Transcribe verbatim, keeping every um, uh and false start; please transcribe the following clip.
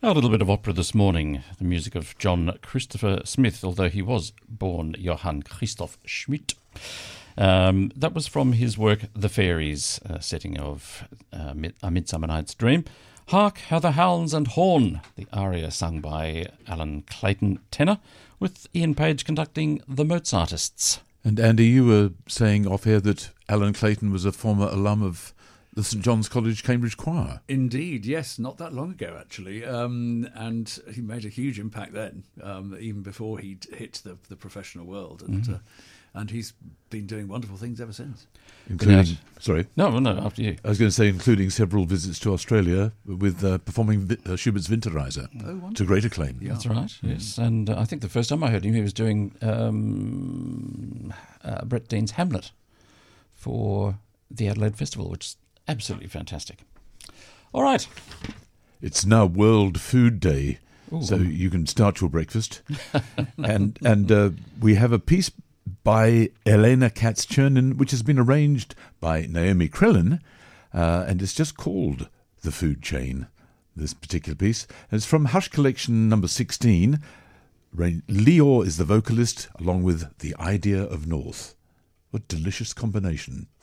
A little bit of opera this morning, the music of John Christopher Smith, although he was born Johann Christoph Schmidt. Um, that was from his work The Fairies, a setting of uh, A Midsummer Night's Dream. Hark how the hounds and horn, the aria sung by Alan Clayton tenor, with Ian Page conducting the Mozartists. And Andy, you were saying off air that Alan Clayton was a former alum of the St John's College Cambridge Choir. Indeed, yes, not that long ago actually, um, and he made a huge impact then, um, even before he'd hit the, the professional world, and mm-hmm. uh, and he's been doing wonderful things ever since. Including, sorry, no, no, after you. I was going to say, including several visits to Australia with uh, performing uh, Schubert's Winterreise oh, to great acclaim. Yeah. That's right. Mm-hmm. Yes, and uh, I think the first time I heard him, he was doing um, uh, Brett Dean's Hamlet for the Adelaide Festival, which is absolutely fantastic. All right. It's now World Food Day, Ooh. So you can start your breakfast. and and uh, we have a piece by Elena Katz-Chernin, which has been arranged by Naomi Krellin, uh, and it's just called The Food Chain, this particular piece. And it's from Hush Collection number sixteen. Leor is the vocalist, along with The Idea of North. What delicious combination.